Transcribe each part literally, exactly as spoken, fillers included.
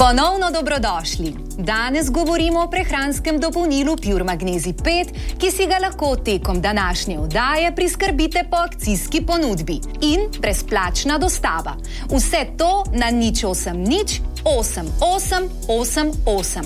Ponovno dobrodošli. Danes govorimo o prehranskem dopolnilu Pure Magnezij pet, ki si ga lahko tekom današnje oddaje priskrbite po akcijski ponudbi in brezplačna dostava. Vse to na nič osem nič osem osem osem osem.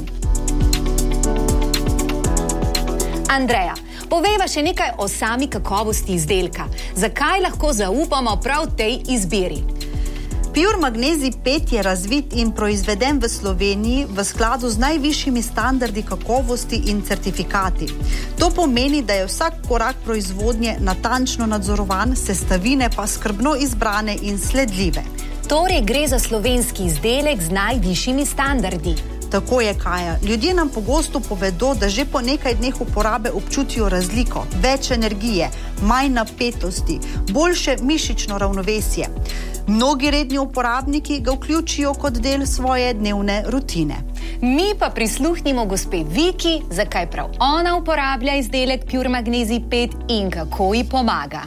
Andreja, povejva še nekaj o sami kakovosti izdelka. Zakaj lahko zaupamo prav tej izbiri? Pure Magnezij pet je razvit in proizveden v Sloveniji v skladu z najvišjimi standardi kakovosti in certifikati. To pomeni, da je vsak korak proizvodnje natančno nadzorovan, sestavine pa skrbno izbrane in sledljive. Torej gre za slovenski izdelek z najvišjimi standardi. Tako je, Kaja. Ljudje nam pogosto povedo, da že po nekaj dneh uporabe občutijo razliko, več energije, manj napetosti, boljše mišično ravnovesje. Mnogi redni uporabniki ga vključijo kot del svoje dnevne rutine. Mi pa prisluhnimo gospe Viki, zakaj prav ona uporablja izdelek Pure Magnezij pet in kako ji pomaga.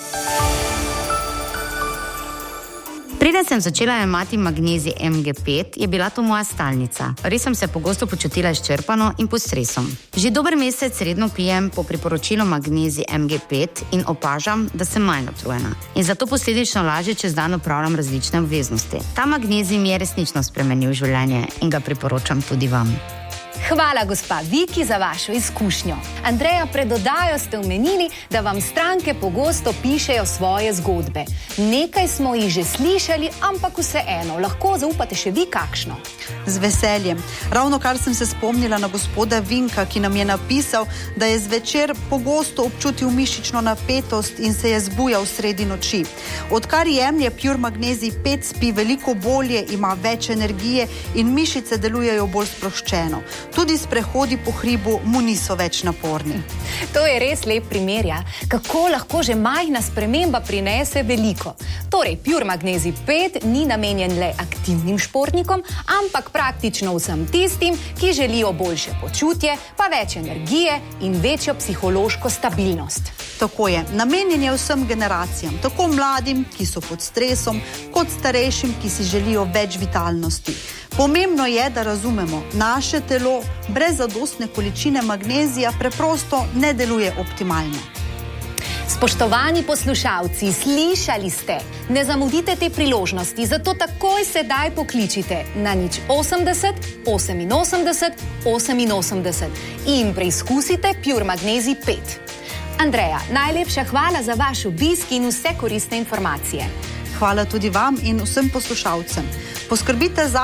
Preden sem začela jemati magnezij em ge pet, je bila to moja stalnica. Res sem se pogosto počutila izčrpano in pod stresom. Že dober mesec redno pijem po priporočilu magnezij em ge pet in opažam, da sem manj utrujena. In zato posledično lažje čez dan opravljam različne obveznosti. Ta magnezij mi je resnično spremenil življenje in ga priporočam tudi vam. Hvala, gospa Viki, za vašo izkušnjo. Andreja, pred oddajo ste omenili, da vam stranke pogosto pišejo svoje zgodbe. Nekaj smo jih že slišali, ampak vseeno, lahko zaupate še vi kakšno? Z veseljem. Ravno kar sem se spomnila na gospoda Vinka, ki nam je napisal, da je zvečer pogosto občutil mišično napetost in se je zbujal sredi noči. Odkar jemlje Pure Magnezij pet, spi veliko bolje, ima več energije in mišice delujejo bolj sproščeno. Tudi sprehodi po hribu mu niso več naporni. To je res lep primer, ja. Kako lahko že majhna sprememba prinese veliko. Torej, Pure Magnezij pet ni namenjen le aktivnim športnikom, ampak praktično vsem tistim, ki želijo boljše počutje, pa več energije in večjo psihološko stabilnost. Tako je, namenjen je vsem generacijam, tako mladim, ki so pod stresom, kot starejšim, ki si želijo več vitalnosti. Pomembno je, da razumemo, naše telo brez zadostne količine magnezija preprosto ne deluje optimalno. Spoštovani poslušalci, slišali ste, ne zamudite te priložnosti, zato takoj sedaj pokličite na nič osemdeset oseminosemdeset oseminosemdeset in preizkusite Pure Magnezij pet. Andreja, najlepša hvala za vaš obisk in vse koristne informacije. Hvala tudi vam in vsem poslušalcem. Poskrbite za